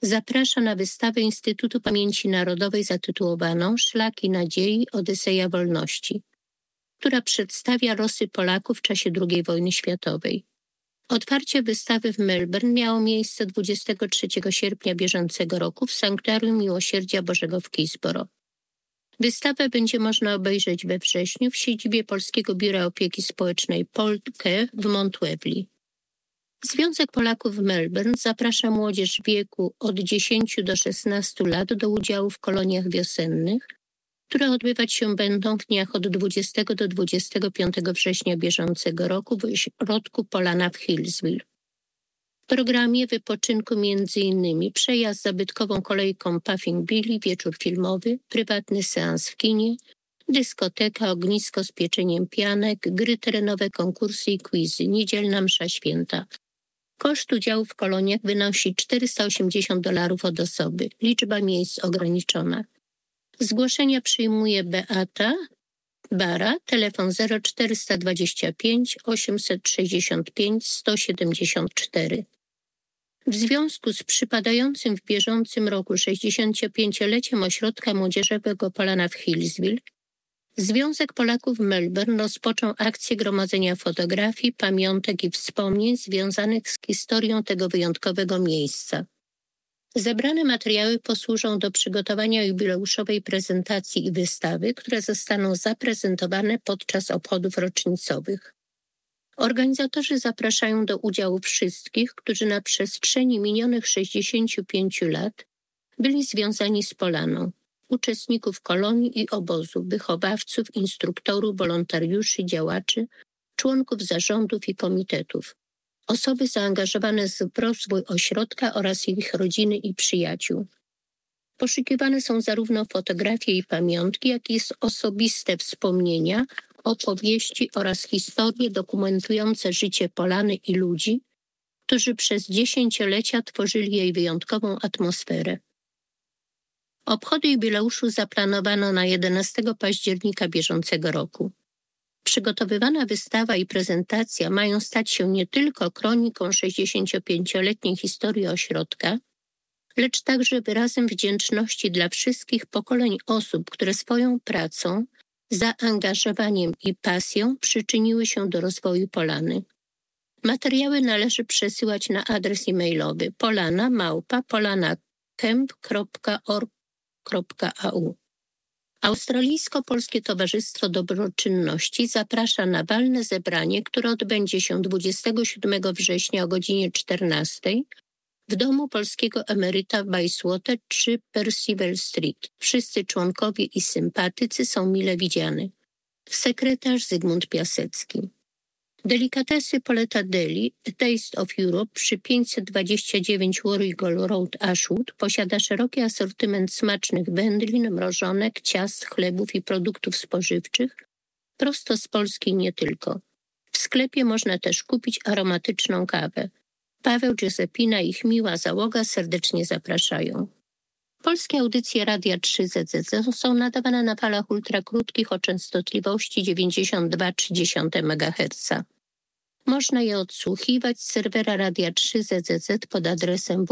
zaprasza na wystawę Instytutu Pamięci Narodowej zatytułowaną Szlaki Nadziei – Odyseja Wolności, która przedstawia losy Polaków w czasie II wojny światowej. Otwarcie wystawy w Melbourne miało miejsce 23 sierpnia bieżącego roku w Sanktuarium Miłosierdzia Bożego w Keysboro. Wystawę będzie można obejrzeć we wrześniu w siedzibie Polskiego Biura Opieki Społecznej Polke w Mount Webley. Związek Polaków w Melbourne zaprasza młodzież w wieku od 10 do 16 lat do udziału w koloniach wiosennych, które odbywać się będą w dniach od 20 do 25 września bieżącego roku w ośrodku Polana w Hillsville. W programie wypoczynku m.in. przejazd zabytkową kolejką Puffing Billy, wieczór filmowy, prywatny seans w kinie, dyskoteka, ognisko z pieczeniem pianek, gry terenowe, konkursy i quizy, niedzielna msza święta. Koszt udziału w koloniach wynosi $480 od osoby. Liczba miejsc ograniczona. Zgłoszenia przyjmuje Beata Bara, telefon 0425 865 174. W związku z przypadającym w bieżącym roku 65-leciem Ośrodka Młodzieżowego Polana w Hillsville, Związek Polaków w Melbourne rozpoczął akcję gromadzenia fotografii, pamiątek i wspomnień związanych z historią tego wyjątkowego miejsca. Zebrane materiały posłużą do przygotowania jubileuszowej prezentacji i wystawy, które zostaną zaprezentowane podczas obchodów rocznicowych. Organizatorzy zapraszają do udziału wszystkich, którzy na przestrzeni minionych 65 lat byli związani z Polaną, uczestników kolonii i obozu, wychowawców, instruktorów, wolontariuszy, działaczy, członków zarządów i komitetów, osoby zaangażowane w rozwój ośrodka oraz ich rodziny i przyjaciół. Poszukiwane są zarówno fotografie i pamiątki, jak i osobiste wspomnienia, opowieści oraz historie dokumentujące życie Polany i ludzi, którzy przez dziesięciolecia tworzyli jej wyjątkową atmosferę. Obchody jubileuszu zaplanowano na 11 października bieżącego roku. Przygotowywana wystawa i prezentacja mają stać się nie tylko kroniką 65-letniej historii ośrodka, lecz także wyrazem wdzięczności dla wszystkich pokoleń osób, które swoją pracą, zaangażowaniem i pasją przyczyniły się do rozwoju Polany. Materiały należy przesyłać na adres e-mailowy polana@polanacamp.org.au. Australijsko-Polskie Towarzystwo Dobroczynności zaprasza na walne zebranie, które odbędzie się 27 września o godzinie 14 w domu polskiego emeryta w Bayswater 3 Percival Street. Wszyscy członkowie i sympatycy są mile widziani. Sekretarz Zygmunt Piasecki. Delikatesy Poleta Deli, A Taste of Europe przy 529 Warrigal Road, Ashwood posiada szeroki asortyment smacznych wędlin, mrożonek, ciast, chlebów i produktów spożywczych, prosto z Polski i nie tylko. W sklepie można też kupić aromatyczną kawę. Paweł, Giuseppina i ich miła załoga serdecznie zapraszają. Polskie audycje Radia 3 ZZZ są nadawane na falach ultrakrótkich o częstotliwości 92,3 MHz. Można je odsłuchiwać z serwera Radia 3 ZZZ pod adresem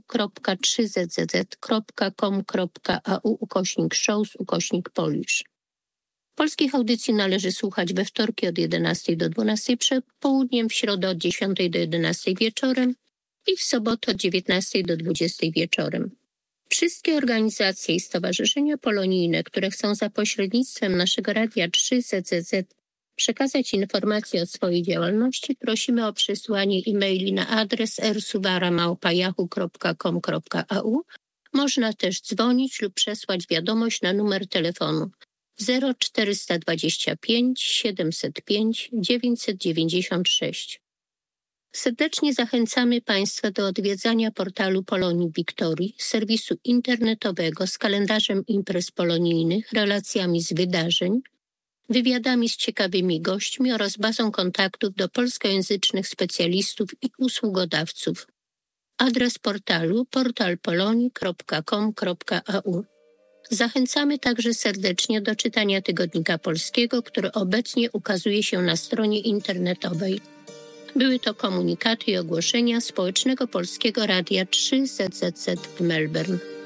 www.3zzz.com.au/shows/Polish. Polskich audycji należy słuchać we wtorki od 11 do 12 przed południem, w środę od 10 do 11 wieczorem i w sobotę od 19 do 20 wieczorem. Wszystkie organizacje i stowarzyszenia polonijne, które chcą za pośrednictwem naszego Radia 3 ZZZ przekazać informacje o swojej działalności, prosimy o przesłanie e-maili na adres rsuwara@yahoo.com.au. Można też dzwonić lub przesłać wiadomość na numer telefonu 0425 705 996. Serdecznie zachęcamy Państwa do odwiedzania portalu Polonii Wiktorii, serwisu internetowego z kalendarzem imprez polonijnych, relacjami z wydarzeń, wywiadami z ciekawymi gośćmi oraz bazą kontaktów do polskojęzycznych specjalistów i usługodawców. Adres portalu portalpolonii.com.au. Zachęcamy także serdecznie do czytania Tygodnika Polskiego, który obecnie ukazuje się na stronie internetowej Były to komunikaty i ogłoszenia Społecznego Polskiego Radia 3 ZZZ w Melbourne.